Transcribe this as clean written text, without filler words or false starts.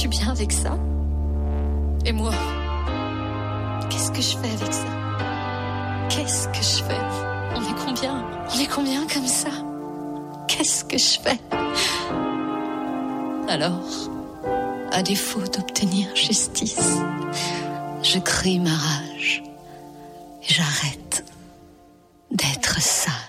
suis bien avec ça. Et moi, qu'est-ce que je fais avec ça? Qu'est-ce que je fais? On est combien? On est combien comme ça? Qu'est-ce que je fais? Alors, à défaut d'obtenir justice, je crie ma rage et j'arrête d'être sage.